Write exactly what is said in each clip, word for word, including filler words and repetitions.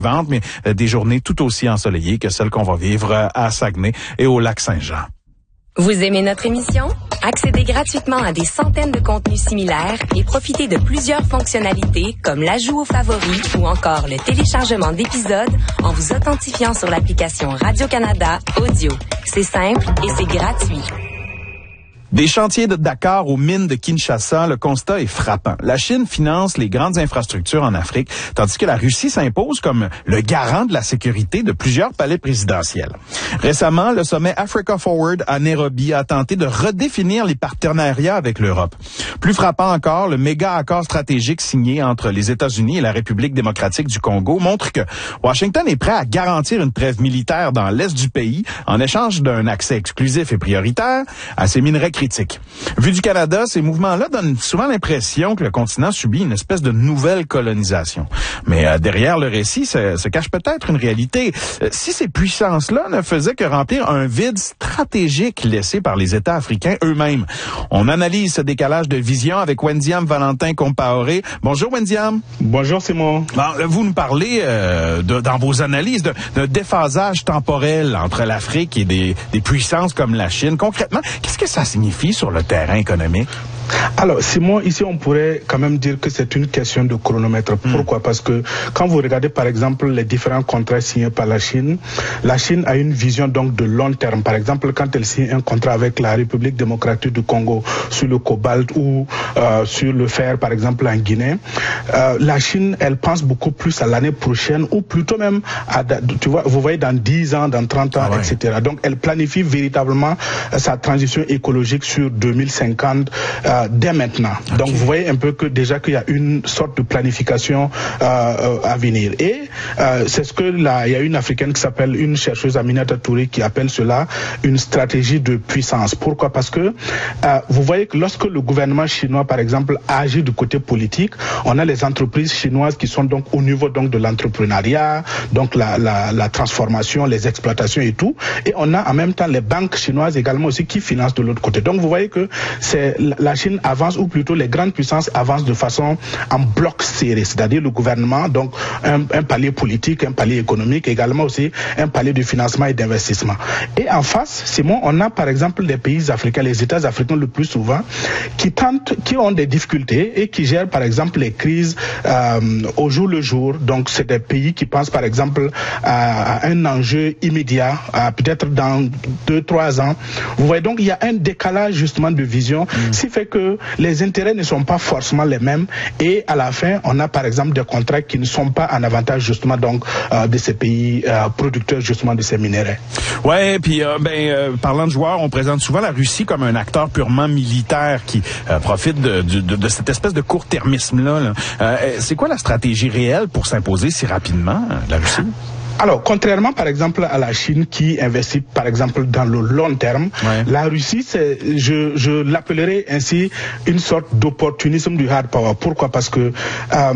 mais euh, des journées tout aussi ensoleillées que celles qu'on va vivre euh, à Saguenay et au lac Saint-Jean. Vous aimez notre émission? Accédez gratuitement à des centaines de contenus similaires et profitez de plusieurs fonctionnalités comme l'ajout aux favoris ou encore le téléchargement d'épisodes en vous authentifiant sur l'application Radio-Canada Audio. C'est simple et c'est gratuit. Des chantiers de Dakar aux mines de Kinshasa, le constat est frappant. La Chine finance les grandes infrastructures en Afrique, tandis que la Russie s'impose comme le garant de la sécurité de plusieurs palais présidentiels. Récemment, le sommet Africa Forward à Nairobi a tenté de redéfinir les partenariats avec l'Europe. Plus frappant encore, le méga accord stratégique signé entre les États-Unis et la République démocratique du Congo montre que Washington est prêt à garantir une trêve militaire dans l'est du pays en échange d'un accès exclusif et prioritaire à ces minerais critiques. Vu du Canada, ces mouvements-là donnent souvent l'impression que le continent subit une espèce de nouvelle colonisation. Mais euh, derrière le récit se, se cache peut-être une réalité. Euh, si ces puissances-là ne faisaient que remplir un vide stratégique laissé par les États africains eux-mêmes. On analyse ce décalage de vision avec Wendiam Valentin Compaoré. Bonjour Wendiam. Bonjour Simon. Bon, vous nous parlez euh, de, dans vos analyses de, d'un déphasage temporel entre l'Afrique et des, des puissances comme la Chine. Concrètement, qu'est-ce que ça signifie sur le terrain économique? Alors, Simon, ici, on pourrait quand même dire que c'est une question de chronomètre. Mm. Pourquoi? Parce que quand vous regardez, par exemple, les différents contrats signés par la Chine, la Chine a une vision donc de long terme. Par exemple, quand elle signe un contrat avec la République démocratique du Congo sur le cobalt ou euh, sur le fer, par exemple, en Guinée, euh, la Chine, elle pense beaucoup plus à l'année prochaine ou plutôt même, à, tu vois, vous voyez, dans dix ans, dans trente ans, ah ouais. et cetera. Donc, elle planifie véritablement euh, sa transition écologique sur deux mille cinquante euh, dès maintenant. Okay. Donc vous voyez un peu que déjà qu'il y a une sorte de planification euh, euh, à venir. Et euh, c'est ce que là, il y a une africaine qui s'appelle, une chercheuse Aminata Touré, qui appelle cela une stratégie de puissance. Pourquoi? Parce que euh, vous voyez que lorsque le gouvernement chinois, par exemple, agit du côté politique, on a les entreprises chinoises qui sont donc au niveau donc de l'entrepreneuriat, donc la, la, la transformation, les exploitations et tout. Et on a en même temps les banques chinoises également aussi qui financent de l'autre côté. Donc vous voyez que c'est la Chine avance, ou plutôt les grandes puissances avancent de façon en bloc serré, c'est-à-dire le gouvernement, donc un, un palier politique, un palier économique, également aussi un palier de financement et d'investissement. Et en face, Simon, on a par exemple des pays africains, les États africains le plus souvent, qui tentent, qui ont des difficultés et qui gèrent par exemple les crises euh, au jour le jour. Donc c'est des pays qui pensent par exemple à, à un enjeu immédiat, à peut-être dans deux, trois ans. Vous voyez, donc il y a un décalage justement de vision, mmh. ce qui fait que les intérêts ne sont pas forcément les mêmes et à la fin, on a par exemple des contrats qui ne sont pas en avantage justement donc euh, de ces pays euh, producteurs justement de ces minéraux. Ouais, puis euh, ben euh, parlant de joueurs, on présente souvent la Russie comme un acteur purement militaire qui euh, profite de, de, de, de cette espèce de court-termisme là. là. Euh, c'est quoi la stratégie réelle pour s'imposer si rapidement, la Russie? Alors, contrairement par exemple à la Chine qui investit par exemple dans le long terme, ouais. la Russie, c'est, je, je l'appellerais ainsi une sorte d'opportunisme du hard power. Pourquoi? Parce que euh,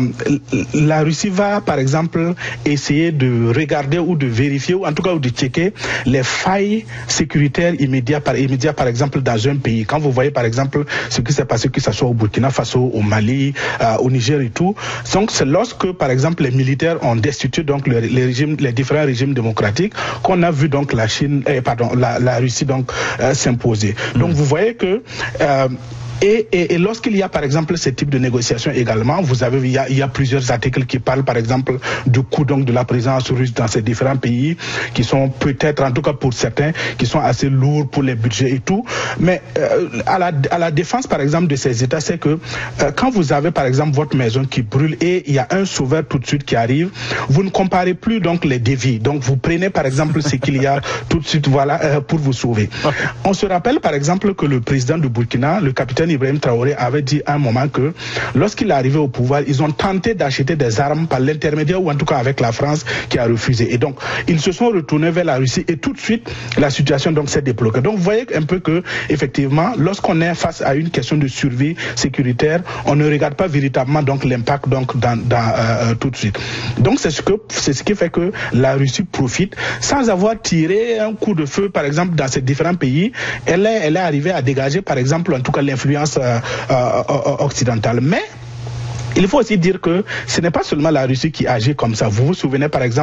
la Russie va par exemple essayer de regarder ou de vérifier ou en tout cas ou de checker les failles sécuritaires immédiates par, immédiat, par exemple dans un pays. Quand vous voyez par exemple ce qui s'est passé, que ce soit au Burkina Faso, au Mali, euh, au Niger et tout, donc c'est lorsque par exemple les militaires ont destitué donc le, les régimes, les différents régimes démocratiques qu'on a vu donc la Chine, eh, pardon, la, la Russie donc euh, s'imposer. Mmh. Donc vous voyez que euh, Et, et, et lorsqu'il y a par exemple ce type de négociation également, vous avez il y a, il y a plusieurs articles qui parlent par exemple du coût donc de la présence russe dans ces différents pays qui sont peut-être en tout cas pour certains qui sont assez lourds pour les budgets et tout. Mais euh, à la à la défense par exemple de ces États, c'est que euh, quand vous avez par exemple votre maison qui brûle et il y a un sauveur tout de suite qui arrive, vous ne comparez plus donc les dévis. Donc vous prenez par exemple ce qu'il y a tout de suite voilà euh, pour vous sauver. On se rappelle par exemple que le président du Burkina, le capitaine Ibrahim Traoré, avait dit à un moment que lorsqu'il est arrivé au pouvoir, ils ont tenté d'acheter des armes par l'intermédiaire ou en tout cas avec la France qui a refusé. Et donc, ils se sont retournés vers la Russie et tout de suite, la situation donc s'est débloquée. Donc, vous voyez un peu que, effectivement, lorsqu'on est face à une question de survie sécuritaire, on ne regarde pas véritablement donc l'impact donc dans, dans euh, tout de suite. Donc, c'est ce que c'est ce qui fait que la Russie profite sans avoir tiré un coup de feu, par exemple, dans ces différents pays. Elle est, elle est arrivée à dégager, par exemple, en tout cas l'influence Euh, euh, occidentale. Mais il faut aussi dire que ce n'est pas seulement la Russie qui agit comme ça. Vous vous souvenez par exemple